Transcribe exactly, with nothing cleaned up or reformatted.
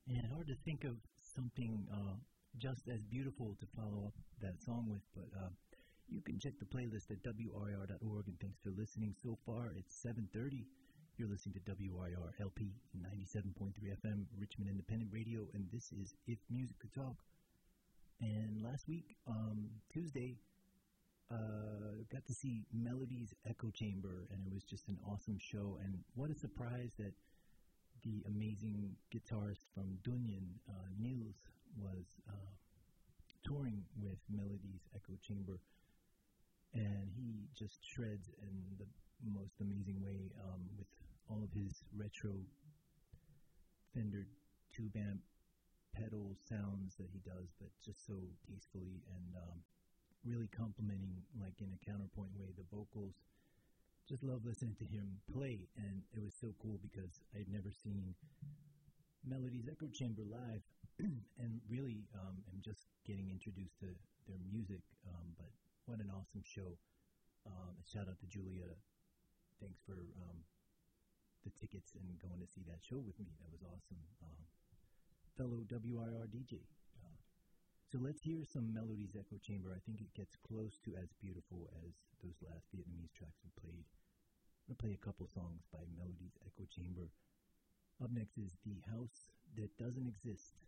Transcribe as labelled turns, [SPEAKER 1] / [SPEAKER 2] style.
[SPEAKER 1] And hard to think of something uh, just as beautiful to follow up that song with, but uh, you can check the playlist at W R I R dot org, and thanks for listening so far. It's seven thirty. You're listening to W R I R L P ninety-seven point three F M, Richmond Independent Radio, and this is If Music Could Talk. And last week, um, Tuesday, uh, got to see Melody's Echo Chamber, and it was just an awesome show. And what a surprise that the amazing guitarist from Dunyan, uh, Niels, was uh, touring with Melody's Echo Chamber, and he just shreds in the most amazing way um, with all of his retro Fender tube amp pedal sounds that he does, but just so tastefully and um, really complimenting, like in a counterpoint way, the vocals. Just love listening to him play, and it was so cool because I'd never seen Melody's Echo Chamber live, and really um, am just getting introduced to their music, um, but what an awesome show. Um, a shout out to Julia. Thanks for um, the tickets and going to see that show with me. That was awesome. Um, fellow W I R D J. Uh, so let's hear some Melody's Echo Chamber. I think it gets close to as beautiful as those last Vietnamese tracks we played. I'm going to play a couple songs by Melody's Echo Chamber. Up next is The House That Doesn't Exist.